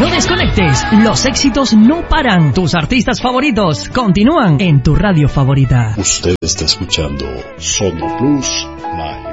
No desconectes, los éxitos no paran. Tus artistas favoritos continúan en tu radio favorita. Usted está escuchando Sono Plus Live.